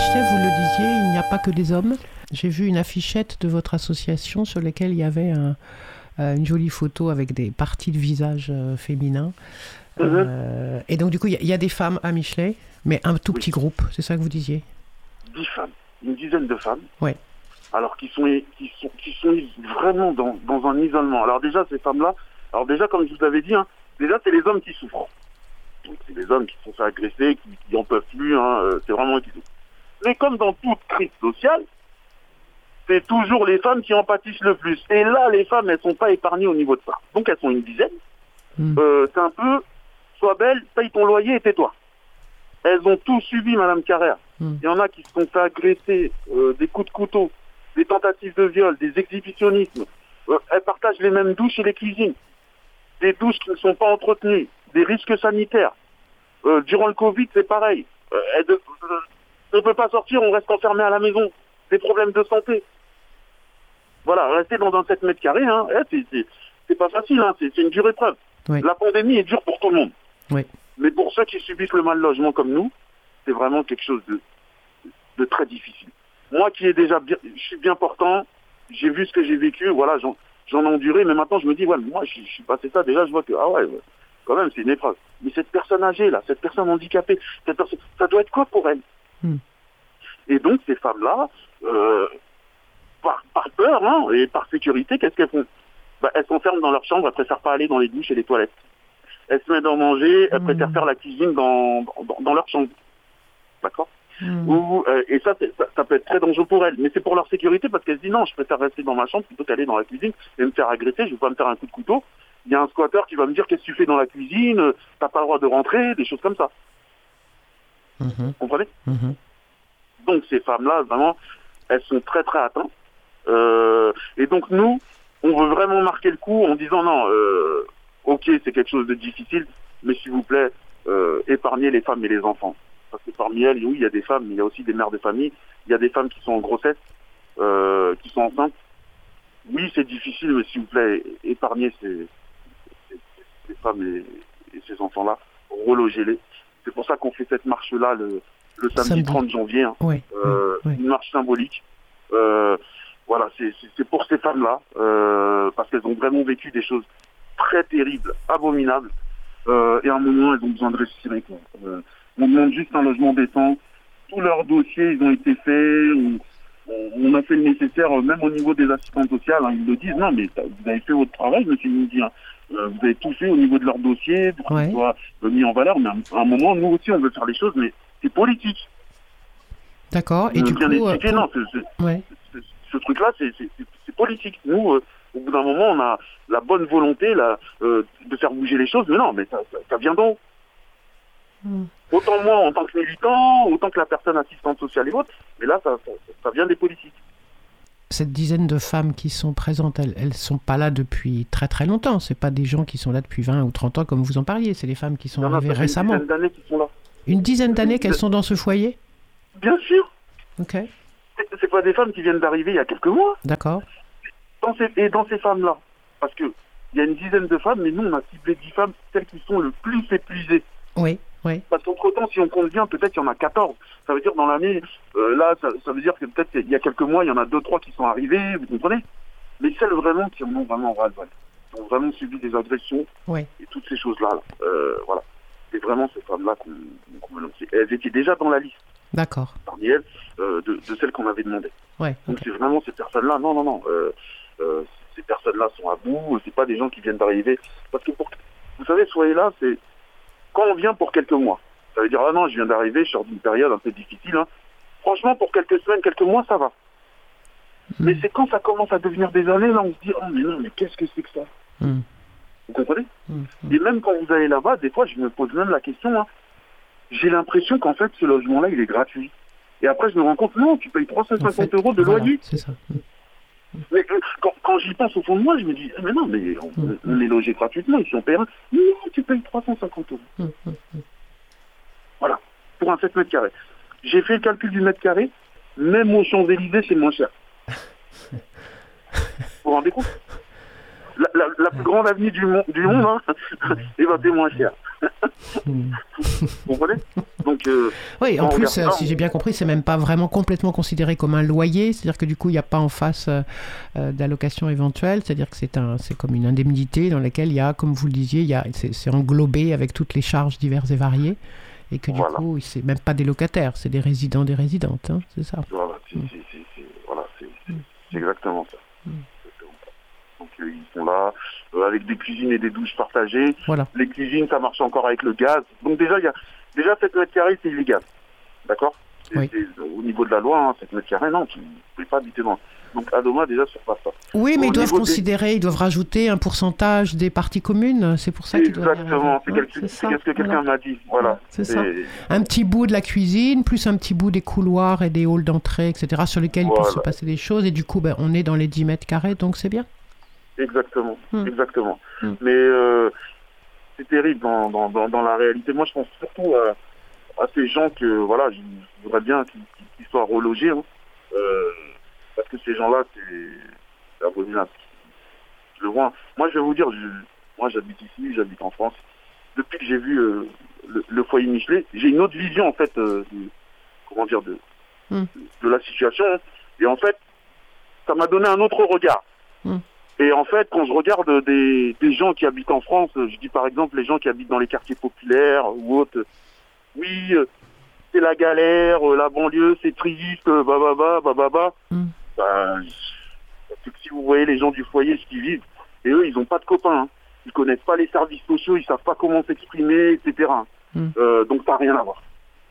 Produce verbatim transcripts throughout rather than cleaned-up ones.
Michelet, vous le disiez, il n'y a pas que des hommes. J'ai vu une affichette de votre association sur laquelle il y avait un, euh, une jolie photo avec des parties de visage euh, féminins. Mm-hmm. Euh, et donc, du coup, il y, y a des femmes à Michelet, mais un tout oui. petit groupe, c'est ça que vous disiez? Dix femmes, une dizaine de femmes. Oui. Alors, qui sont, qui sont, qui sont vraiment dans, dans un isolement. Alors déjà, ces femmes-là, alors déjà, comme je vous avais dit, hein, déjà, c'est les hommes qui souffrent. Donc, c'est les hommes qui se sont fait agresser, qui n'en peuvent plus, hein, euh, c'est vraiment qui souffrent. Mais comme dans toute crise sociale, c'est toujours les femmes qui en pâtissent le plus. Et là, les femmes, elles sont pas épargnées au niveau de ça. Donc, elles sont une dizaine. Mmh. Euh, c'est un peu, sois belle, paye ton loyer et tais-toi. Elles ont tout subi, Madame Carrère. Mmh. Il y en a qui se sont fait agresser, euh, des coups de couteau, des tentatives de viol, des exhibitionnismes. Euh, elles partagent les mêmes douches et les cuisines. Des douches qui ne sont pas entretenues. Des risques sanitaires. Euh, durant le Covid, c'est pareil. Euh, elle ne euh, peut pas sortir, on reste enfermé à la maison. Des problèmes de santé. Voilà, rester dans un sept mètres carrés, hein, c'est, c'est, c'est pas facile, hein, c'est, c'est une dure épreuve. Oui. La pandémie est dure pour tout le monde. Oui. Mais pour ceux qui subissent le mal logement comme nous, c'est vraiment quelque chose de, de très difficile. Moi qui ai déjà bien, je suis bien portant, j'ai vu ce que j'ai vécu, voilà, j'en, j'en ai enduré, mais maintenant je me dis, ouais, moi je, je suis passé ça, déjà je vois que, ah ouais, ouais, quand même c'est une épreuve. Mais cette personne âgée là, cette personne handicapée, cette personne, ça doit être quoi pour elle? hmm. Et donc ces femmes-là, euh, par, par peur hein, et par sécurité, qu'est-ce qu'elles font? Bah, elles s'enferment dans leur chambre, elles préfèrent pas aller dans les douches et les toilettes. Elles se mettent à manger, elles mmh. préfèrent faire la cuisine dans, dans, dans leur chambre. D'accord mmh. Ou, euh, Et ça, ça, ça peut être très dangereux pour elles. Mais c'est pour leur sécurité parce qu'elles se disent non, je préfère rester dans ma chambre plutôt qu'aller dans la cuisine et me faire agresser, je vais pas me faire un coup de couteau. Il y a un squatter qui va me dire qu'est-ce que tu fais dans la cuisine, t'as pas le droit de rentrer, des choses comme ça. Mmh. Vous comprenez mmh. Donc ces femmes-là, vraiment, elles sont très très atteintes. Euh, et donc nous, on veut vraiment marquer le coup en disant non, euh, ok, c'est quelque chose de difficile, mais s'il vous plaît, euh, épargnez les femmes et les enfants. Parce que parmi elles, oui, il y a des femmes, mais il y a aussi des mères de famille, il y a des femmes qui sont en grossesse, euh, qui sont enceintes. Oui, c'est difficile, mais s'il vous plaît, épargnez ces, ces, ces femmes et, et ces enfants-là, relogez-les. C'est pour ça qu'on fait cette marche-là le, le samedi, samedi trente janvier, hein. oui, euh, oui, oui. Une marche symbolique. Euh, Voilà, c'est, c'est, c'est pour ces femmes-là, euh, parce qu'elles ont vraiment vécu des choses très terribles, abominables, euh, et à un moment, elles ont besoin de respirer. Quoi. Euh, on demande juste un logement décent. Tous leurs dossiers, ils ont été faits. On, on a fait le nécessaire, même au niveau des assistantes sociales. Hein, ils le disent, non, mais vous avez fait votre travail, monsieur Midi. Hein. Euh, vous avez tout fait au niveau de leurs dossiers pour ouais. qu'ils soient mis en valeur. Mais à un moment, nous aussi, on veut faire les choses, mais c'est politique. D'accord. Et du coup, euh, pour... non, c'est, c'est, ouais. c'est, c'est, ce truc-là, c'est, c'est, c'est, c'est politique. Nous, euh, au bout d'un moment, on a la bonne volonté là, euh, de faire bouger les choses, mais non, mais ça, ça, ça vient d'où mm. Autant moi, en tant que militant, autant que la personne assistante sociale et autres, mais là, ça, ça, ça vient des politiques. Cette dizaine de femmes qui sont présentes, elles ne sont pas là depuis très très longtemps. Ce n'est pas des gens qui sont là depuis vingt ou trente ans, comme vous en parliez. C'est les femmes qui sont non, arrivées non, récemment. Une dizaine d'années qui sont là. Une dizaine d'années qu'elles sont dans ce foyer? Bien sûr. Ok. C'est, c'est pas des femmes qui viennent d'arriver il y a quelques mois. D'accord. Dans ces, et dans ces femmes-là, parce que il y a une dizaine de femmes, mais nous, on a ciblé dix femmes, celles qui sont le plus épuisées. Oui, oui. Parce qu'entre-temps, si on compte bien, peut-être qu'il y en a quatorze. Ça veut dire, dans l'année, euh, là, ça, ça veut dire que peut-être il y a quelques mois, il y en a deux, trois qui sont arrivés, vous comprenez? Mais celles vraiment qui en ont vraiment ras-le-bol, qui ont vraiment subi des agressions, oui. et toutes ces choses-là, là, euh, voilà. C'est vraiment ces femmes-là qu'on, qu'on veut lancer. Elles étaient déjà dans la liste. D'accord. Parmi elles, euh, de, de celles qu'on avait demandées. Ouais, Donc okay. c'est vraiment ces personnes-là, non, non, non, euh, euh, ces personnes-là sont à bout, c'est pas des gens qui viennent d'arriver. Parce que, pour, vous savez, soyez là, c'est quand on vient pour quelques mois. Ça veut dire, ah non, je viens d'arriver, je sors d'une période un peu difficile. Hein. Franchement, pour quelques semaines, quelques mois, ça va. Mmh. Mais c'est quand ça commence à devenir des années, là, on se dit, oh mais non, mais qu'est-ce que c'est que ça mmh. Vous comprenez mmh. Et même quand vous allez là-bas, des fois, je me pose même la question, hein, j'ai l'impression qu'en fait, ce logement-là, il est gratuit. Et après, je me rends compte, non, tu payes trois cent cinquante en fait, euros de voilà, loyer. C'est ça. Mais quand, quand j'y pense au fond de moi, je me dis, mais non, mais on, mmh. on est logé gratuitement, ici on paye un. Non, tu payes trois cent cinquante euros. Mmh. Voilà, pour un sept mètres carrés. J'ai fait le calcul du mètre carré, même aux Champs-Élysées, c'est moins cher. Vous vous rendez compte? La, la, la plus grande avenue du monde, du monde hein, et ben c'est moins cher. Mm. Vous comprenez? Donc, euh, oui, en plus, ça, si j'ai bien compris, c'est même pas vraiment complètement considéré comme un loyer, c'est-à-dire que du coup, il n'y a pas en face euh, euh, d'allocation éventuelle, c'est-à-dire que c'est un, c'est comme une indemnité dans laquelle il y a, comme vous le disiez, il y a, c'est, c'est englobé avec toutes les charges diverses et variées, et que du voilà. coup, c'est même pas des locataires, c'est des résidents, des résidentes, hein, c'est ça. Voilà, c'est, Mm. c'est, c'est, c'est, voilà, c'est, c'est, Mm. c'est exactement ça. Mm. Exactement ça. Donc euh, ils sont là, euh, avec des cuisines et des douches partagées. Voilà. Les cuisines, ça marche encore avec le gaz. Donc déjà, il y a déjà sept mètres carrés, c'est illégal. D'accord? C'est, Oui. c'est, au niveau de la loi, hein, sept mètres carrés, non, tu ne peux pas habiter dans. Donc à Doma, déjà, sur pas ça. Oui, mais Au ils doivent niveau considérer, des... ils doivent rajouter un pourcentage des parties communes, c'est pour ça qu'ils doivent... Exactement, c'est, quel... c'est, c'est ça, ce que quelqu'un voilà. m'a dit. Voilà. C'est, c'est ça. Un petit bout de la cuisine, plus un petit bout des couloirs et des halls d'entrée, et cetera, sur lesquels voilà. il peut se passer des choses, et du coup, ben, on est dans les dix mètres carrés, donc c'est bien. Exactement, hmm. exactement. Hmm. Mais euh, c'est terrible dans, dans, dans, dans la réalité. Moi, je pense surtout à, à ces gens que, voilà, je, je voudrais bien qu'ils, qu'ils soient relogés, hein. euh, parce que ces gens-là, c'est, c'est abominable. Je le vois. Moi, je vais vous dire, je, moi, j'habite ici, j'habite en France. Depuis que j'ai vu euh, le, le foyer Michelet, j'ai une autre vision, en fait, euh, de, comment dire, de, hmm. de, de la situation. Et en fait, ça m'a donné un autre regard. Hmm. Et en fait, quand je regarde des, des gens qui habitent en France, je dis par exemple les gens qui habitent dans les quartiers populaires ou autres, oui, c'est la galère, la banlieue, c'est triste, bababa, bababa. Mm. Ben, parce que si vous voyez les gens du foyer, ce qu'ils vivent, et eux, ils n'ont pas de copains, hein. Ils connaissent pas les services sociaux, ils savent pas comment s'exprimer, et cetera. Mm. Euh, donc ça n'a rien à voir.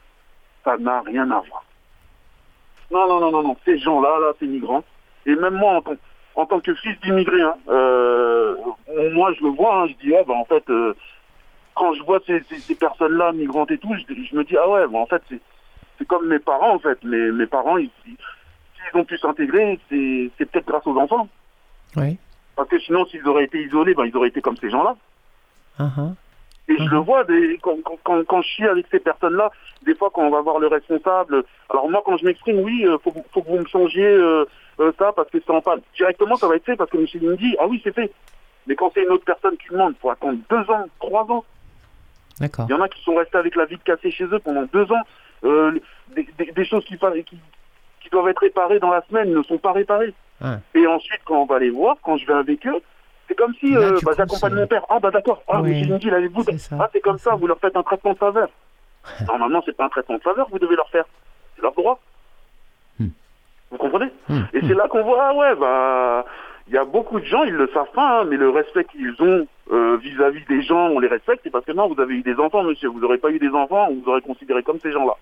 Ça n'a rien à voir. Non, non, non, non, non. Ces gens-là, là, ces migrants, et même moi en tant En tant que fils d'immigré, hein, euh, moi je le vois, hein, je dis, ah, bah, en fait, euh, quand je vois ces, ces, ces personnes-là, migrantes et tout, je, je me dis, ah ouais, bah, en fait, c'est, c'est comme mes parents, en fait. Mes, mes parents, ils, s'ils ont pu s'intégrer, c'est, c'est peut-être grâce aux enfants. Oui. Parce que sinon, s'ils auraient été isolés, bah, ils auraient été comme ces gens-là. Uh-huh. Et uh-huh. je le vois, des, quand, quand, quand je suis avec ces personnes-là, des fois, quand on va voir le responsable, alors moi, quand je m'exprime, oui, il faut, faut que vous me changiez... Euh, Euh, ça parce que c'est en panne. Directement ça va être fait parce que monsieur me dit ah oui c'est fait. Mais quand c'est une autre personne qui demande, il faut attendre deux ans, trois ans. D'accord. Il y en a qui sont restés avec la vitre cassée chez eux pendant deux ans. Euh, des, des, des choses qui, qui, qui doivent être réparées dans la semaine ne sont pas réparées. Ah. Et ensuite quand on va les voir, quand je vais avec eux, c'est comme si Là, euh, bah, coup, j'accompagne c'est... mon père. Ah bah d'accord. Ah oui. monsieur me dit l'avez-vous c'est Ah c'est comme c'est ça, ça, vous leur faites un traitement de faveur. Normalement c'est pas un traitement de faveur, vous devez leur faire. C'est leur droit. Vous comprenez? mmh, Et mmh. c'est là qu'on voit, ah ouais, bah, il y a beaucoup de gens, ils le savent pas, hein, mais le respect qu'ils ont euh, vis-à-vis des gens, on les respecte, c'est parce que non, vous avez eu des enfants, monsieur, vous n'aurez pas eu des enfants, on vous aurait considéré comme ces gens-là.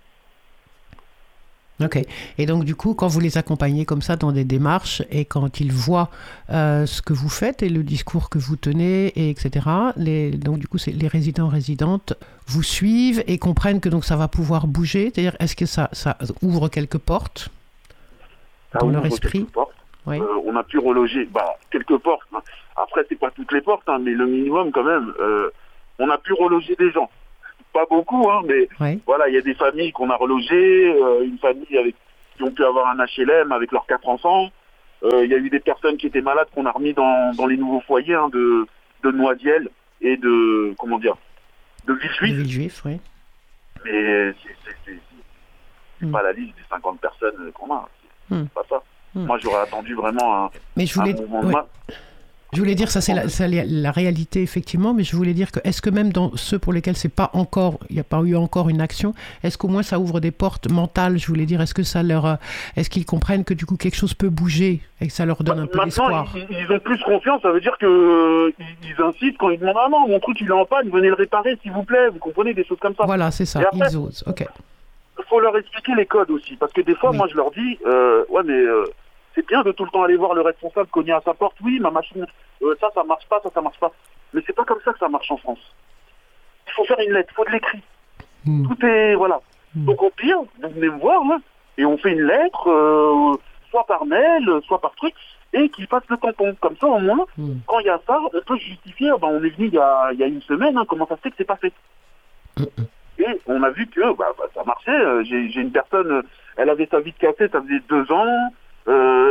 Ok. Et donc, du coup, quand vous les accompagnez comme ça dans des démarches et quand ils voient euh, ce que vous faites et le discours que vous tenez, et etc., les, donc, du coup, c'est les résidents, résidentes vous suivent et comprennent que donc, ça va pouvoir bouger. C'est-à-dire, est-ce que ça, ça ouvre quelques portes dans leur esprit? Oui. Euh, on a pu reloger bah, quelques portes. Hein. Après, c'est pas toutes les portes, hein, mais le minimum quand même. Euh, on a pu reloger des gens. Pas beaucoup, hein, mais oui. Voilà, il y a des familles qu'on a relogées, euh, une famille avec qui ont pu avoir un H L M avec leurs quatre enfants. Il euh, y a eu des personnes qui étaient malades qu'on a remis dans, dans les nouveaux foyers hein, de, de Noisiel et de comment dire de Villejuif. De Villejuif, oui. Mais c'est, c'est, c'est, c'est mm. pas la liste des cinquante personnes qu'on a. C'est mm. pas ça. Mm. Moi, j'aurais attendu vraiment un, mais je voulais... un mouvement de ouais. masse. Je voulais dire, ça c'est la, ça, la réalité effectivement, mais je voulais dire que est-ce que même dans ceux pour lesquels c'est pas encore, il n'y a pas eu encore une action, est-ce qu'au moins ça ouvre des portes mentales? Je voulais dire, est-ce que ça leur, est-ce qu'ils comprennent que du coup quelque chose peut bouger et que ça leur donne bah, un peu maintenant, d'espoir? Ils, ils ont plus confiance, ça veut dire que euh, ils incitent quand ils demandent ah non, mon truc il est en panne, venez le réparer s'il vous plaît, vous comprenez, des choses comme ça. Voilà, c'est ça, après, ils osent. Ok. Il faut leur expliquer les codes aussi, parce que des fois, oui. moi je leur dis, euh, ouais mais euh, c'est bien de tout le temps aller voir le responsable cogner à sa porte. Oui, ma machine, euh, ça, ça marche pas, ça, ça marche pas. Mais c'est pas comme ça que ça marche en France. Il faut faire une lettre, il faut de l'écrit. Mmh. Tout est, voilà. Mmh. Donc au pire, vous venez me voir, là, et on fait une lettre, euh, soit par mail, soit par truc, et qu'il fasse le tampon. Comme ça, au moins, mmh. quand il y a ça, on peut justifier, ben, on est venu il y a, il y a une semaine, hein, comment ça se fait que c'est pas fait. Mmh. Et on a vu que bah, bah, ça marchait. J'ai, j'ai une personne, elle avait sa vitre cassée, ça faisait deux ans. Euh,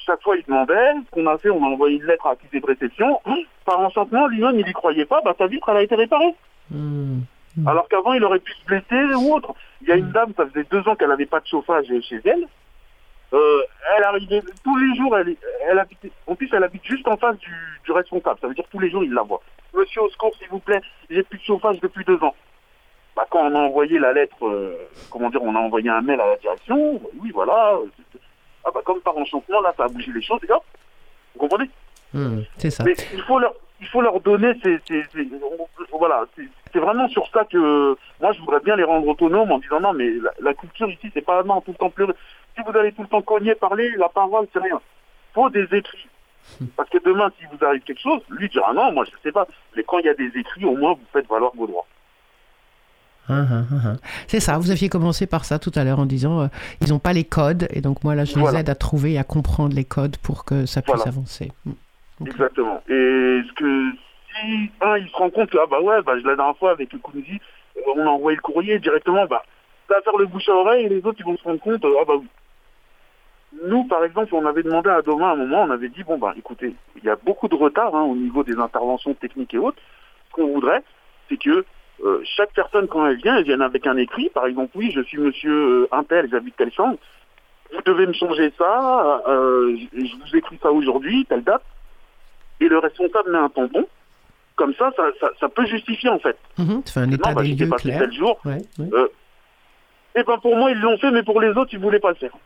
chaque fois, il demandait. Ce qu'on a fait, on a envoyé une lettre à accusé de réception. Par enchantement, lui-même, il n'y croyait pas. Bah, sa vitre, elle a été réparée. Mmh. Mmh. Alors qu'avant, il aurait pu se blesser ou autre. Il y a une dame, ça faisait deux ans qu'elle n'avait pas de chauffage chez elle. Euh, elle arrivait tous les jours. Elle, elle habitait, en plus, elle habite juste en face du, du responsable. Ça veut dire tous les jours, il la voit. Monsieur, au secours, s'il vous plaît, j'ai plus de chauffage depuis deux ans. Bah, quand on a envoyé la lettre, euh, comment dire, on a envoyé un mail à la direction. Oui, voilà. Ah bah, comme par enchantement, là, ça a bougé les choses. Et hop, vous comprenez? Mmh, c'est ça. Mais il faut leur, il faut leur donner ces, ces, ces voilà, c'est, c'est vraiment sur ça que moi je voudrais bien les rendre autonomes en disant non mais la, la culture ici c'est pas non tout le temps pleurer. Si vous allez tout le temps cogner, parler, la parole c'est rien. Faut des écrits. Parce que demain si vous arrive quelque chose, lui dira non, moi je sais pas. Mais quand il y a des écrits, au moins vous faites valoir vos droits. Hum, hum, hum. C'est ça, vous aviez commencé par ça tout à l'heure en disant euh, ils n'ont pas les codes et donc moi là je les voilà. aide à trouver et à comprendre les codes pour que ça puisse voilà. avancer. Okay. Exactement. Et ce que si un il se rend compte que ah bah ouais bah la dernière fois avec le Kunzi on a envoyé le courrier directement bah ça va faire le bouche à oreille et les autres ils vont se rendre compte ah bah oui. Nous par exemple on avait demandé à Doma à un moment on avait dit bon bah écoutez il y a beaucoup de retard hein, au niveau des interventions techniques et autres. Ce qu'on voudrait c'est que Euh, chaque personne, quand elle vient, elle vient avec un écrit. Par exemple, oui, je suis monsieur euh, Intel, j'habite telle chambre. Vous devez me changer ça. Euh, je, je vous écris ça aujourd'hui, telle date. Et le responsable met un tampon. Comme ça, ça, ça, ça peut justifier, en fait. Mmh, tu fais un état non, bah, des lieux passé clair. tel jour. Ouais, ouais. Euh, et ben pour moi, ils l'ont fait, mais pour les autres, ils voulaient pas le faire.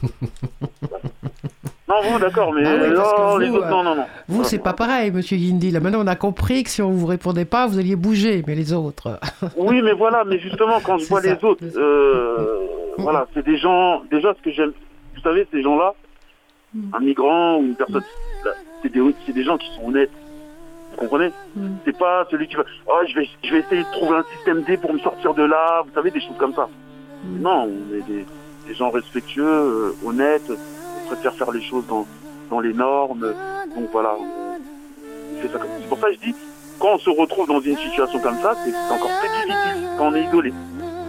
Non, vous, d'accord, mais ah oui, non, vous, les autres, non, non, non. Vous, c'est pas pareil, monsieur Guindy. Là, maintenant, on a compris que si on vous répondait pas, vous alliez bouger, mais les autres... Oui, mais voilà, mais justement, quand je vois ça, les autres, euh, mmh. voilà, c'est des gens... Déjà, ce que j'aime, vous savez, ces gens-là, mmh. un migrant ou une personne, c'est des, c'est des gens qui sont honnêtes. Vous comprenez? mmh. C'est pas celui qui va... Oh, je vais, je vais essayer de trouver un système D pour me sortir de là. Vous savez, des choses comme ça. Mmh. Non, on est des, des gens respectueux, euh, honnêtes... préfère faire les choses dans, dans les normes. Donc voilà, on fait ça comme ça. C'est pour ça que je dis, quand on se retrouve dans une situation comme ça, c'est encore plus difficile quand on est isolé.